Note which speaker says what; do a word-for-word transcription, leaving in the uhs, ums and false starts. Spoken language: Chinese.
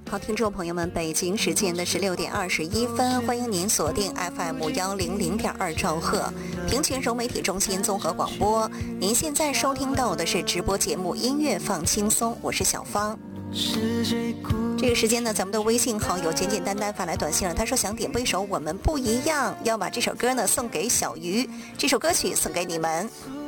Speaker 1: 好，听众朋友们，北京时间的十六点二十一分，欢迎您锁定 F M 幺零零点二兆赫，平泉融媒体中心综合广播。您现在收听到的是直播节目《音乐放轻松》，我是小芳。这个时间呢，咱们的微信好友简简单单发来短信了，他说想点播一首《我们不一样》，要把这首歌呢送给小鱼，这首歌曲送给你们。